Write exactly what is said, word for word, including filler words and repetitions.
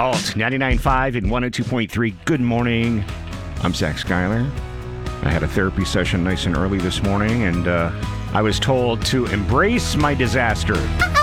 Alt, ninety-nine point five and one oh two point three. Good morning. I'm Zach Schuyler. I had a therapy session nice and early this morning, and uh, I was told to embrace my disaster.